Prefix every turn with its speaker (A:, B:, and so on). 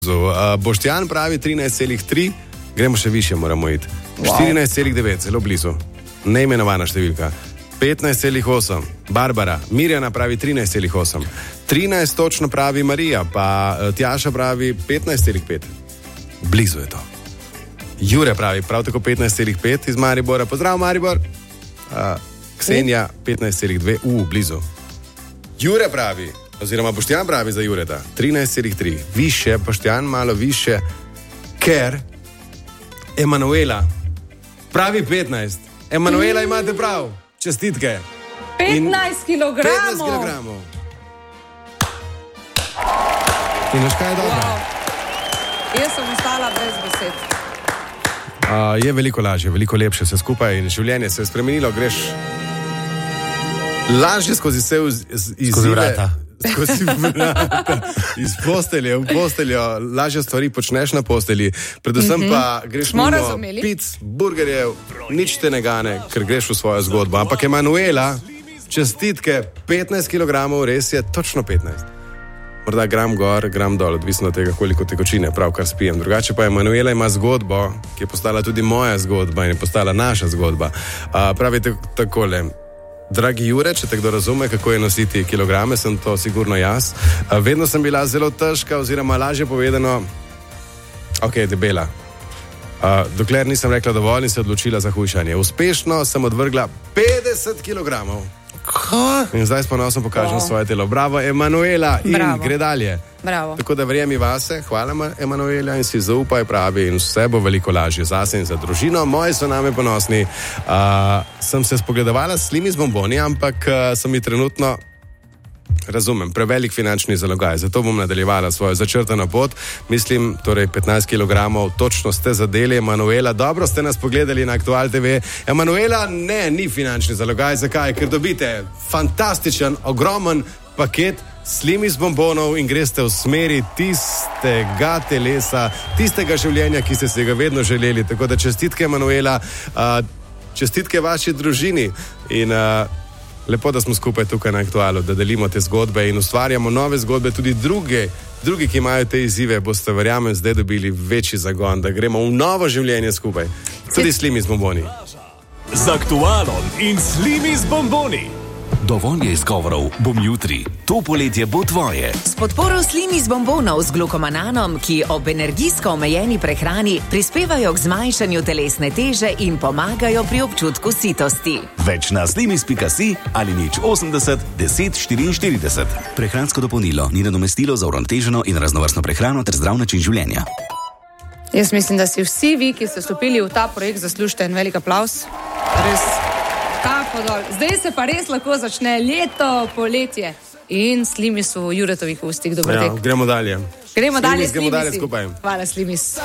A: Boštjan pravi 13,3, gremo še više, moramo iti. 14,9, zelo blizu. Neimenovana številka. 15,8, Barbara. Mirjana pravi 13,8. 13 točno pravi Marija, pa Tjaša pravi 15,5. Blizu je to. Jure pravi prav tako 15,5 iz Maribora. Pozdrav, Maribor. Ksenija 15,2, blizu. Jure pravi, oziroma Boštjan pravi za Jureta 13,3. Više, Boštjan malo više, ker Emanuela pravi 15. Emanuela, imate prav. Čestitke.
B: 15 kilogramov.
A: 15 kilogramov. In veš, kaj je dobro?
B: Wow. Jaz sem ostala brez besed.
A: Je veliko lažje, veliko lepše se skupaj in življenje se je spremenilo, greš lažje skozi vse izzive.
C: Skozi vrata.
A: Iz postelje v posteljo, lažje stvari počneš na postelji, predvsem pa greš mimo pic, burgerjev, nič te ne gane, ker greš v svojo zgodbo. Ampak Emanuela, čestitke, 15 kilogramov, res je točno 15. Morda gram gor, gram dol, odvisno od tega, koliko tekočine pravkar spijem. Drugače pa Emanuela ima zgodbo, ki je postala tudi moja zgodba in je postala naša zgodba. Pravite takole: dragi Jure, če te kdo razume, kako je nositi kilograme, sem to sigurno jaz. Vedno sem bila zelo težka, oziroma lažje povedano, debela. Dokler nisem rekla dovolj in se odločila za hujšanje. Uspešno sem odvrgla 50 kilogramov. In zdaj s ponosom pokažem svoje telo. Bravo, Emanuela, in gre dalje.
B: Bravo.
A: Tako da verjemi vase, hvala Emanuela, in si zaupaj, pravi, in vse bo veliko lažje zase in za družino. Moji so name ponosni. Sem se spogledovala s Slimi z bomboni, ampak sem mi trenutno, razumem, prevelik finančni zalogaj, zato bom nadaljevala svojo začrtano pot. Mislim, torej 15 kilogramov, točno ste zadeli, Emanuela, dobro ste nas pogledali na Aktual TV. Emanuela, ne, ni finančni zalogaj, zakaj? Ker dobite fantastičen, ogromen paket Slimi z bombonov in greste v smeri tistega telesa, tistega življenja, ki ste se ga vedno želeli. Tako da čestitke, Emanuela, čestitke vaši družini in lepo, da smo skupaj tukaj na Aktualu, da delimo te zgodbe in ustvarjamo nove zgodbe, tudi drugi, ki imajo te izzive, boste, verjamem, zdaj dobili večji zagon, da gremo v novo življenje skupaj. Tudi Slimi z bomboni.
D: Z Aktualom in Slimi z bomboni.
E: Dovolj je izgovorov, bom jutri. To poletje bo tvoje.
F: S podporo Slimi z bombonov z glukomananom, ki ob energijsko omejeni prehrani prispevajo k zmanjšanju telesne teže in pomagajo pri občutku sitosti.
E: Več na slimis.si ali 080 10 44. Prehransko dopolnilo ni nadomestilo za uravnoteženo in raznovrstno prehrano ter zdrav način življenja.
B: Jaz mislim, da si vsi vi, ki ste vstopili v ta projekt, zaslužite en velik aplavz. Res. Zdaj se pa res lahko začne leto, poletje in Slimi so v Juretovih ustih. Dobro tek.
A: Gremo dalje.
B: Gremo dalje
A: skupaj.
B: Hvala, Slimis.